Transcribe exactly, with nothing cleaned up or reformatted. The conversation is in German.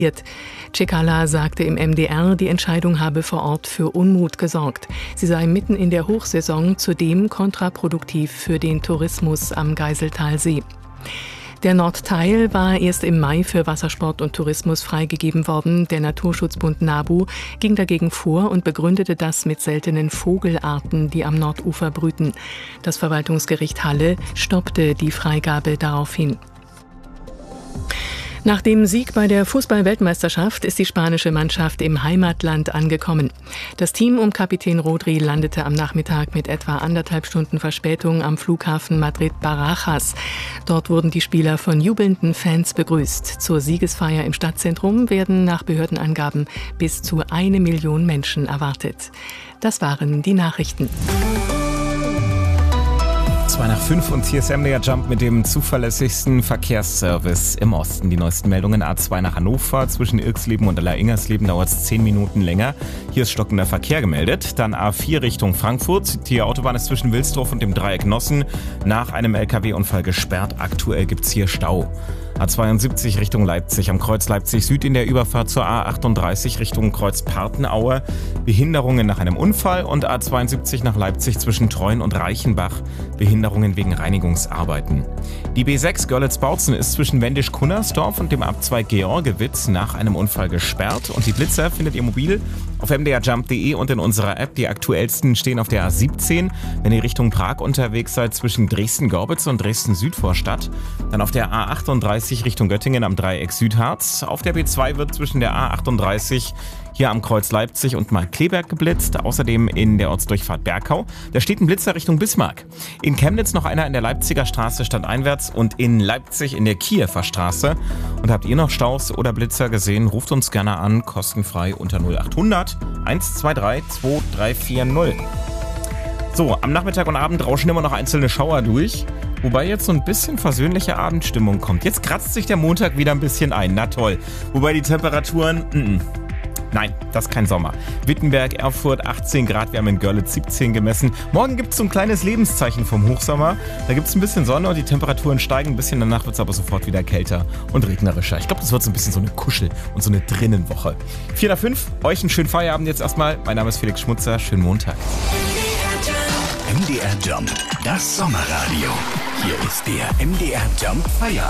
Cekala sagte im M D R, die Entscheidung habe vor Ort für Unmut gesorgt. Sie sei mitten in der Hochsaison, zudem kontraproduktiv für den Tourismus am Geiseltalsee. Der Nordteil war erst im Mai für Wassersport und Tourismus freigegeben worden. Der Naturschutzbund NABU ging dagegen vor und begründete das mit seltenen Vogelarten, die am Nordufer brüten. Das Verwaltungsgericht Halle stoppte die Freigabe daraufhin. Nach dem Sieg bei der Fußball-Weltmeisterschaft ist die spanische Mannschaft im Heimatland angekommen. Das Team um Kapitän Rodri landete am Nachmittag mit etwa anderthalb Stunden Verspätung am Flughafen Madrid-Barajas. Dort wurden die Spieler von jubelnden Fans begrüßt. Zur Siegesfeier im Stadtzentrum werden nach Behördenangaben bis zu eine Million Menschen erwartet. Das waren die Nachrichten. zwei nach fünf und hier ist M D R Jump mit dem zuverlässigsten Verkehrsservice im Osten. Die neuesten Meldungen: A zwei nach Hannover, zwischen Irksleben und Allersingersleben dauert es zehn Minuten länger. Hier ist stockender Verkehr gemeldet. Dann A vier Richtung Frankfurt. Die Autobahn ist zwischen Wilsdorf und dem Dreieck Nossen nach einem L K W-Unfall gesperrt. Aktuell gibt es hier Stau. A zweiundsiebzig Richtung Leipzig, am Kreuz Leipzig Süd in der Überfahrt zur A achtunddreißig Richtung Kreuz Partenaue. Behinderungen nach einem Unfall und A zweiundsiebzig nach Leipzig zwischen Treuen und Reichenbach. Behinderungen wegen Reinigungsarbeiten. Die B sechs Görlitz-Bautzen ist zwischen Wendisch-Kunnersdorf und dem Abzweig Georgewitz nach einem Unfall gesperrt. Und die Blitzer findet ihr mobil auf m d r jump punkt d e und in unserer App. Die aktuellsten stehen auf der A siebzehn, wenn ihr Richtung Prag unterwegs seid, zwischen Dresden-Gorbitz und Dresden-Südvorstadt. Dann auf der A achtunddreißig Richtung Göttingen am Dreieck Südharz. Auf der B zwei wird zwischen der A achtunddreißig hier am Kreuz Leipzig und Markkleeberg geblitzt. Außerdem in der Ortsdurchfahrt Bergau. Da steht ein Blitzer Richtung Bismarck. In Chemnitz noch einer in der Leipziger Straße stadteinwärts und in Leipzig in der Kiewer Straße. Und habt ihr noch Staus oder Blitzer gesehen? Ruft uns gerne an, kostenfrei unter null achthundert eins zwei drei zwei drei vier null. So, am Nachmittag und Abend rauschen immer noch einzelne Schauer durch. Wobei jetzt so ein bisschen versöhnliche Abendstimmung kommt. Jetzt kratzt sich der Montag wieder ein bisschen ein. Na toll. Wobei die Temperaturen... Mm-mm. Nein, das ist kein Sommer. Wittenberg, Erfurt achtzehn Grad, wir haben in Görlitz siebzehn gemessen. Morgen gibt es so ein kleines Lebenszeichen vom Hochsommer. Da gibt es ein bisschen Sonne und die Temperaturen steigen ein bisschen. Danach wird es aber sofort wieder kälter und regnerischer. Ich glaube, das wird so ein bisschen so eine Kuschel- und so eine Drinnenwoche. vier nach fünf, euch einen schönen Feierabend jetzt erstmal. Mein Name ist Felix Schmutzer, schönen Montag. M D R Jump, das Sommerradio. Hier ist der M D R Jump Feierabend.